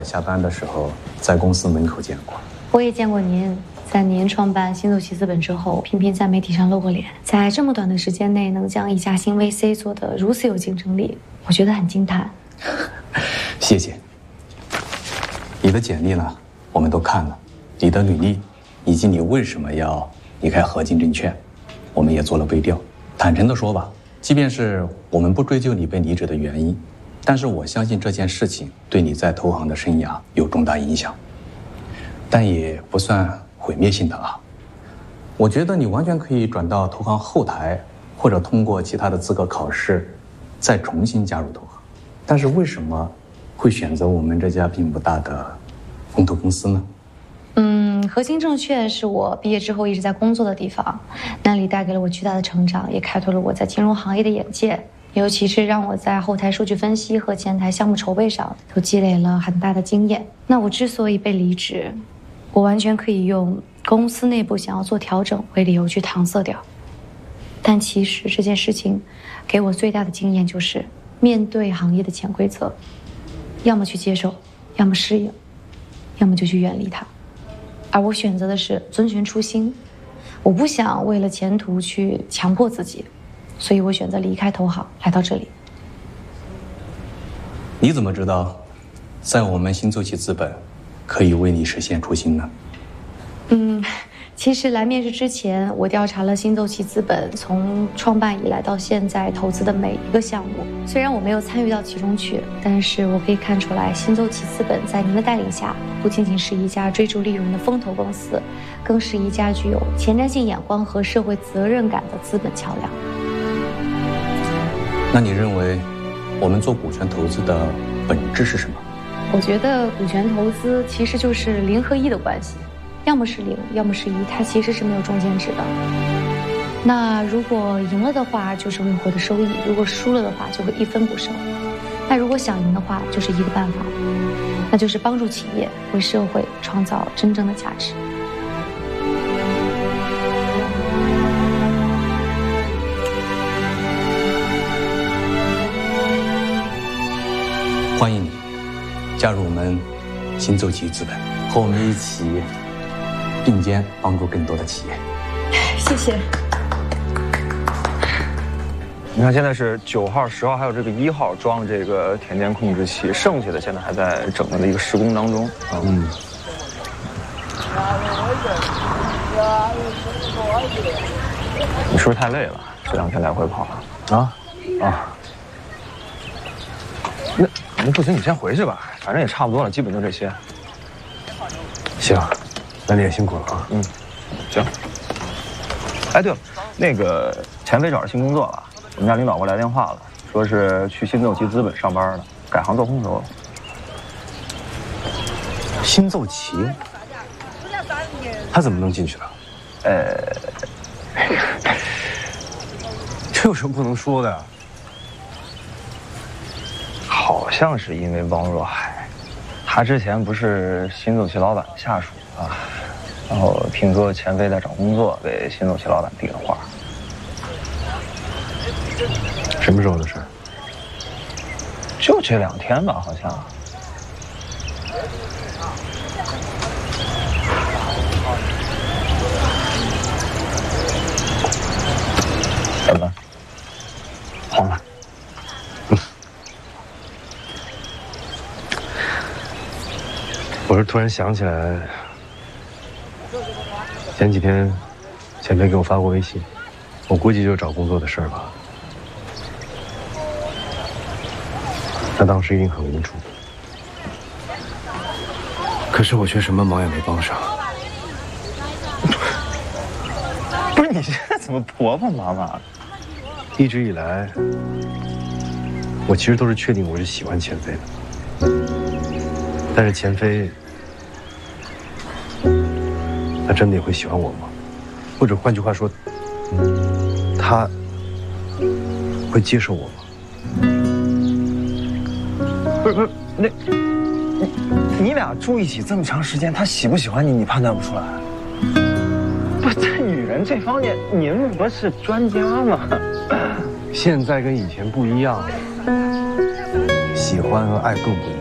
下班的时候在公司门口见过。 我也见过您，在您创办新奏奇资本之后，频频在媒体上露过脸。在这么短的时间内，能将一家新 VC 做得如此有竞争力，我觉得很惊叹。 谢谢。你的简历呢，我们都看了，你的履历，以及你为什么要离开合金证券，我们也做了背调。坦诚地说吧，即便是我们不追究你被离职的原因，但是我相信这件事情对你在投行的生涯有重大影响，但也不算毁灭性的啊。我觉得你完全可以转到投行后台，或者通过其他的资格考试，再重新加入投行。但是为什么会选择我们这家并不大的风投公司呢？ 合金证券是我毕业之后一直在工作的地方，那里带给了我巨大的成长，也开拓了我在金融行业的眼界。尤其是让我在后台数据分析和前台项目筹备上都积累了很大的经验。那我之所以被离职，我完全可以用公司内部想要做调整为理由去搪塞掉。但其实这件事情给我最大的经验就是，面对行业的潜规则，要么去接受，要么适应，要么就去远离它。而我选择的是遵循初心，我不想为了前途去强迫自己，所以我选择离开投行来到这里。 你怎么知道在我们新奏奇资本可以为你实现初心呢？ 其实来面试之前，我调查了新奏奇资本从创办以来到现在投资的每一个项目。虽然我没有参与到其中去，但是我可以看出来，新奏奇资本在您的带领下，不仅仅是一家追逐利润的风投公司，更是一家具有前瞻性眼光和社会责任感的资本桥梁。 那你认为我们做股权投资的本质是什么？ 我觉得股权投资其实就是零和一的关系，要么是零，要么是一，它其实是没有中间值的。那如果赢了的话，就是会获得收益；如果输了的话，就会一分不剩。那如果想赢的话，就是一个办法，那就是帮助企业为社会创造真正的价值。 欢迎你加入我们新奏奇资本，和我们一起并肩帮助更多的企业。 谢谢。 你看，现在是9号、10号，还有这个1号装了这个田间控制器，剩下的现在还在整个的一个施工当中。你是不是太累了？这2天来回跑啊？那不行，你先回去吧，反正也差不多了，基本就这些。 行，那你也辛苦了啊。 行。哎，对了，那个钱飞找着新工作了，我们家领导给我来电话了，说是去新奏奇资本上班了，改行做空投了。 新奏奇，他怎么能进去的？这有什么不能说的呀？ 好像是因为汪若海，他之前不是新奏奇老板的下属啊，然后听说钱飞在找工作，给新奏奇老板递了话。 什么时候的事？ 就这2天吧，好像。怎么了？慌了？ 我是突然想起来，前几天钱飞给我发过微信，我估计就是找工作的事儿吧。他当时一定很无助，可是我却什么忙也没帮上。 不是你现在怎么婆婆妈妈？ 一直以来，我其实都是确定我是喜欢钱飞的，但是钱飞，他真的也会喜欢我吗？或者换句话说，他会接受我吗？ 不是，你俩住一起这么长时间，他喜不喜欢你，你判断不出来？不是，在女人这方面，您不是专家吗？ 现在跟以前不一样了，喜欢和爱更不一样。